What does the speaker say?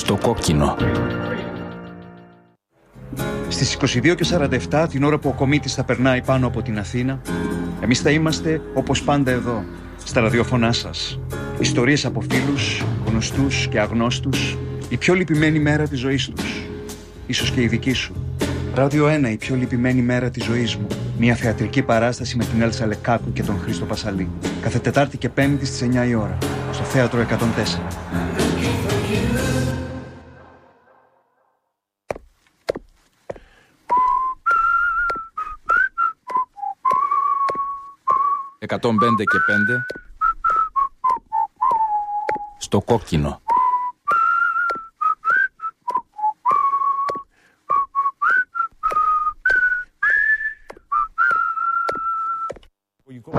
Στο κόκκινο. Στις 22:47, την ώρα που ο κομίτης θα περνάει πάνω από την Αθήνα, εμείς θα είμαστε όπως πάντα εδώ, στα ραδιοφωνά σας. Ιστορίες από φίλους, γνωστούς και αγνώστους, η πιο λυπημένη μέρα της ζωής τους. Ίσως και η δική σου. Ράδιο 1, η πιο λυπημένη μέρα της ζωής μου. Μια θεατρική παράσταση με την Έλσα Λεκάκου και τον Χρήστο Πασαλή. Κάθε Τετάρτη και Πέμπτη στις 9 η ώρα, στο Θέατρο 104. «105 και 5» στο κόκκινο.